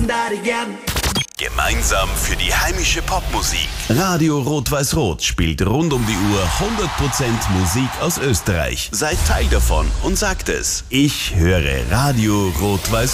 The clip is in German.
Gemeinsam für die heimische Popmusik. Radio Rot-Weiß-Rot spielt rund um die Uhr 100% Musik aus Österreich. Seid Teil davon und sagt es. Ich höre Radio Rot-Weiß-Rot.